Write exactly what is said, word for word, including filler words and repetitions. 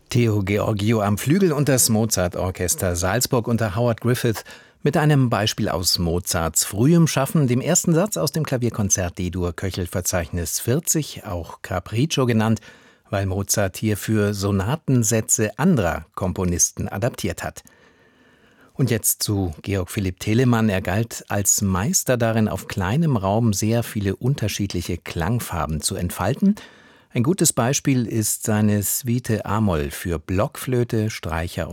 Theo Georgiou am Flügel und das Mozart-Orchester Salzburg unter Howard Griffith mit einem Beispiel aus Mozarts frühem Schaffen, dem ersten Satz aus dem Klavierkonzert D-Dur Köchelverzeichnis vierzig, auch Capriccio genannt, weil Mozart hierfür Sonatensätze anderer Komponisten adaptiert hat. Und jetzt zu Georg Philipp Telemann. Er galt als Meister darin, auf kleinem Raum sehr viele unterschiedliche Klangfarben zu entfalten. Ein gutes Beispiel ist seine Suite a-Moll für Blockflöte, Streicher